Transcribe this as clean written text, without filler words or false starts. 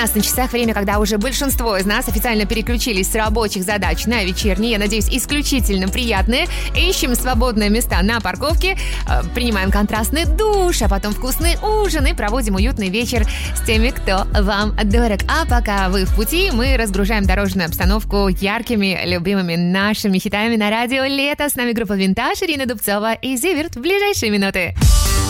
нас на часах время, когда уже большинство из нас официально переключились с рабочих задач на вечерние, я надеюсь, исключительно приятные. Ищем свободные места на парковке, принимаем контрастный душ, а потом вкусный ужин и проводим уютный вечер с теми, кто вам дорог. А пока вы в пути, мы разгружаем дорожную обстановку яркими, любимыми нашими хитами на радио «Лето». С нами группа «Винтаж», Ирина Дубцова и Зиверт в ближайшие минуты.